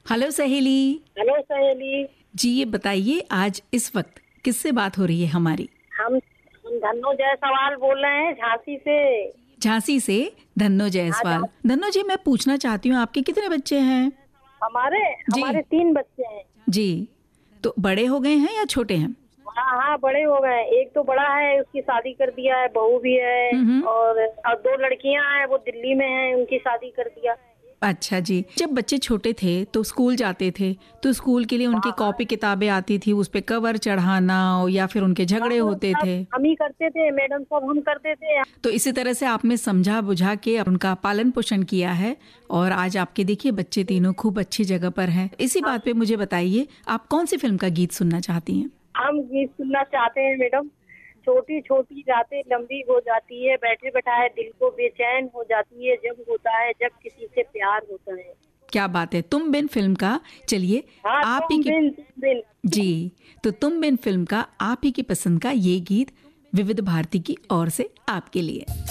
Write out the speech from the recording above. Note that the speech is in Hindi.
हेलो सहेली। हेलो सहेली जी, ये बताइए आज इस वक्त किससे बात हो रही है हमारी? हम धन्नो जायसवाल बोल रहे हैं झांसी से। झांसी से धन्नो जायसवाल। धन्नो जी, मैं पूछना चाहती हूँ आपके कितने बच्चे हैं? हमारे जी। हमारे 3 बच्चे हैं। जी, तो बड़े हो गए हैं या छोटे हैं? हाँ हाँ, बड़े हो गए। एक तो बड़ा है, उसकी शादी कर दिया है, बहू भी है। और 2 लड़कियां हैं, वो दिल्ली में हैं, उनकी शादी कर दिया। अच्छा जी। जब बच्चे छोटे थे तो स्कूल जाते थे, तो स्कूल के लिए उनकी कॉपी किताबें आती थी, उस पे कवर चढ़ाना या फिर उनके झगड़े होते सब थे। हम ही करते थे, मैडम सब हम करते थे। तो इसी तरह से आपने समझा बुझा के उनका पालन पोषण किया है और आज आपके देखिए बच्चे तीनों खूब अच्छी जगह पर हैं। इसी बात पे मुझे बताइए, आप कौन सी फिल्म का गीत सुनना चाहती हैं? हम गीत सुनना चाहते हैं मैडम। छोटी छोटी रातें लंबी हो जाती है, बैठे बैठाए दिल को बेचैन हो जाती है, जब होता है जब किसी से प्यार होता है। क्या बात है, तुम बिन फिल्म का। चलिए हाँ, आप ही की तुम बिन। जी, तो तुम बिन फिल्म का आप ही की पसंद का ये गीत विविध भारती की ओर से आपके लिए।